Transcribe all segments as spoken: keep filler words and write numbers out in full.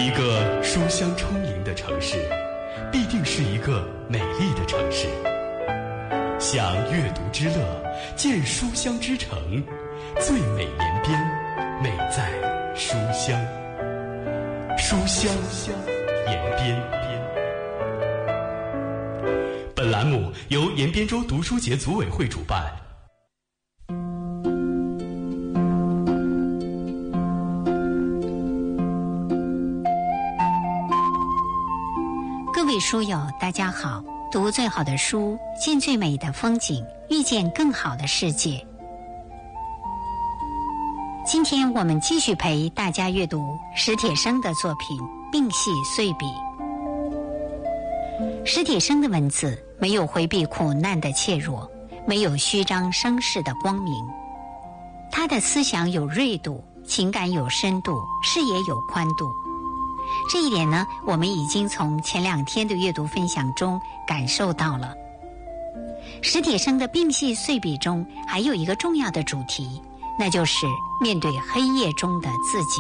一个书香充盈的城市，必定是一个美丽的城市。享阅读之乐，见书香之城，最美连边，美在书香。书香延边。本栏目由延边州读书节组委会主办。 各位书友大家好，读最好的书，见最美的风景，遇见更好的世界。今天我们继续陪大家阅读史铁生的作品《并系碎笔》。史铁生的文字没有回避苦难的怯弱，没有虚张声势的光明，他的思想有锐度，情感有深度，视野有宽度。这一点呢，我们已经从前两天的阅读分享中感受到了。史铁生的《并系碎笔》中还有一个重要的主题，那就是面对黑夜中的自己。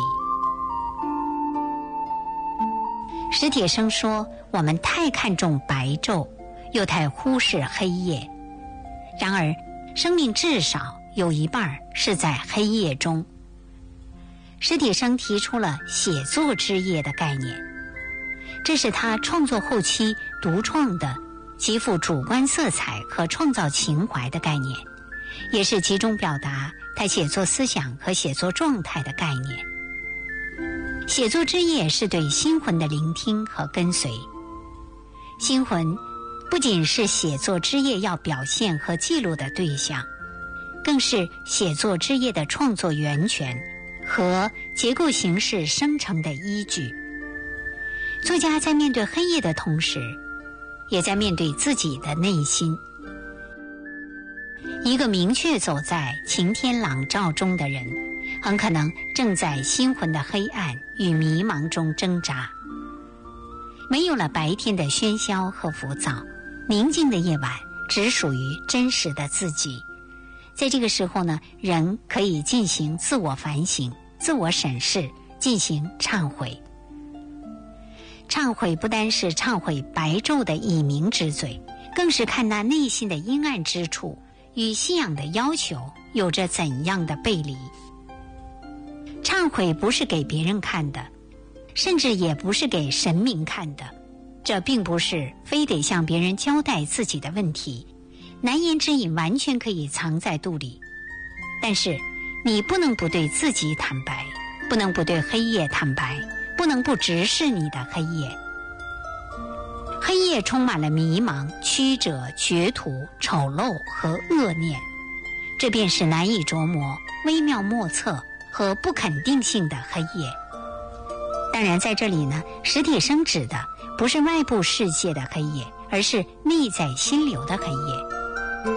史铁生说，我们太看重白昼，又太忽视黑夜。然而，生命至少有一半是在黑夜中。史铁生提出了写作之夜的概念，这是他创作后期独创的极富主观色彩和创造情怀的概念，也是集中表达他写作思想和写作状态的概念。写作之夜是对心魂的聆听和跟随。心魂不仅是写作之夜要表现和记录的对象，更是写作之夜的创作源泉和结构形式生成的依据。作家在面对黑夜的同时，也在面对自己的内心。一个明确走在晴天朗照中的人，很可能正在心魂的黑暗与迷茫中挣扎。没有了白天的喧嚣和浮躁，宁静的夜晚只属于真实的自己。在这个时候呢，人可以进行自我反省、自我审视，进行忏悔。忏悔不单是忏悔白昼的以明之罪，更是看那内心的阴暗之处与信仰的要求有着怎样的背离。忏悔不是给别人看的，甚至也不是给神明看的，这并不是非得向别人交代自己的问题，难言之隐完全可以藏在肚里。但是你不能不对自己坦白，不能不对黑夜坦白，不能不直视你的黑夜。黑夜充满了迷茫、曲折、绝途、丑陋和恶念，这便是难以琢磨、微妙莫测和不肯定性的黑夜。当然在这里呢，史铁生指的不是外部世界的黑夜，而是内在心流的黑夜。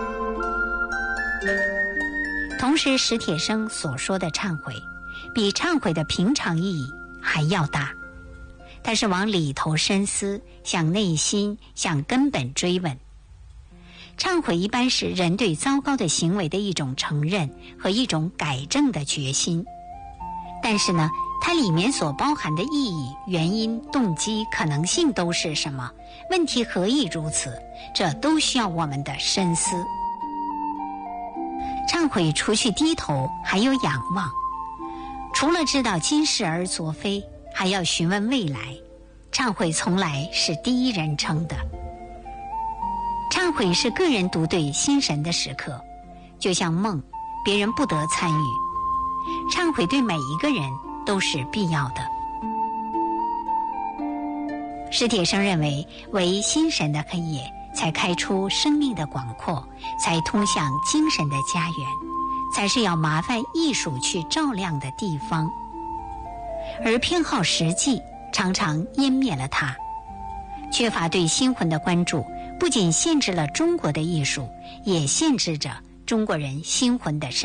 同时，史铁生所说的忏悔，比忏悔的平常意义还要大。它是往里头深思，向内心、向根本追问。忏悔一般是人对糟糕的行为的一种承认和一种改正的决心。但是呢，它里面所包含的意义、原因、动机、可能性都是什么？问题何以如此？这都需要我们的深思。忏悔除去低头，还有仰望。除了知道今是而昨非，还要询问未来。忏悔从来是第一人称的。忏悔是个人独对心神的时刻，就像梦，别人不得参与。忏悔对每一个人都是必要的。史铁生认为，唯心神的黑夜才开出生命的广阔，才通向精神的家园，才是要麻烦艺术去照亮的地方。而偏好实际常常湮灭了它。缺乏对心魂的关注，不仅限制了中国的艺术，也限制着中国人心魂的